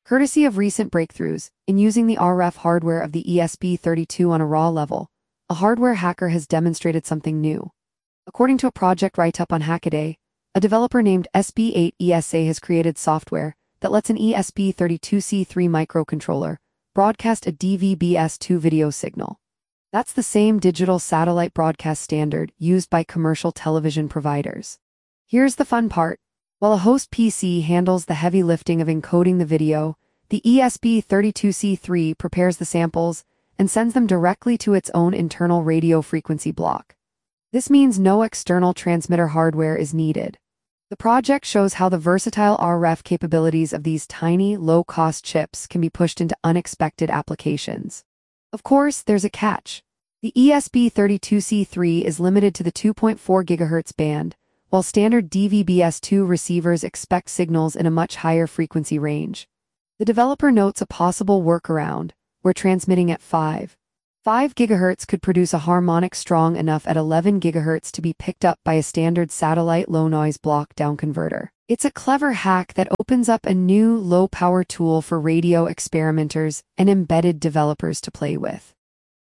Courtesy of recent breakthroughs, in using the RF hardware of the ESP32 on a raw level, a hardware hacker has demonstrated something new. According to a project write-up on Hackaday, a developer named SB8ESA has created software that lets an ESP32C3 microcontroller broadcast a DVB-S2 video signal. That's the same digital satellite broadcast standard used by commercial television providers. Here's the fun part. While a host PC handles the heavy lifting of encoding the video, the ESP32C3 prepares the samples and sends them directly to its own internal radio frequency block. This means no external transmitter hardware is needed. The project shows how the versatile RF capabilities of these tiny, low-cost chips can be pushed into unexpected applications. Of course, there's a catch. The ESP32C3 is limited to the 2.4 GHz band, while standard DVB-S2 receivers expect signals in a much higher frequency range. The developer notes a possible workaround, where transmitting at 5 GHz could produce a harmonic strong enough at 11 GHz to be picked up by a standard satellite low-noise block-down converter. It's a clever hack that opens up a new low-power tool for radio experimenters and embedded developers to play with.